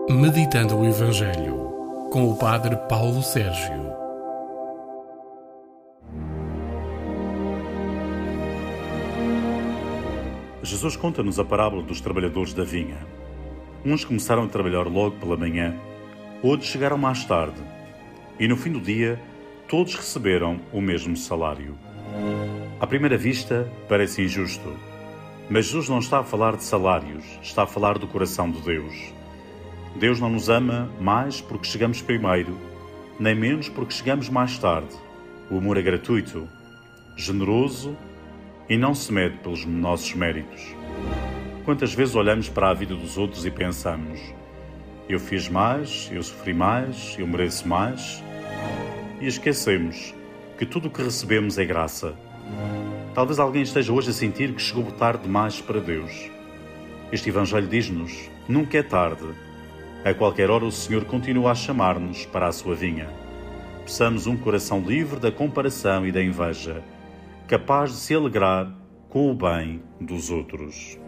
Meditando o Evangelho, com o Padre Paulo Sérgio. Jesus conta-nos a parábola dos trabalhadores da vinha. Uns começaram a trabalhar logo pela manhã, outros chegaram mais tarde, e no fim do dia todos receberam o mesmo salário. À primeira vista parece injusto, mas Jesus não está a falar de salários, está a falar do coração de Deus. Deus não nos ama mais porque chegamos primeiro, nem menos porque chegamos mais tarde. O amor é gratuito, generoso e não se mede pelos nossos méritos. Quantas vezes olhamos para a vida dos outros e pensamos: eu fiz mais, eu sofri mais, eu mereço mais, e esquecemos que tudo o que recebemos é graça. Talvez alguém esteja hoje a sentir que chegou tarde demais para Deus. Este Evangelho diz-nos: nunca é tarde. A qualquer hora o Senhor continua a chamar-nos para a sua vinha. Peçamos um coração livre da comparação e da inveja, capaz de se alegrar com o bem dos outros.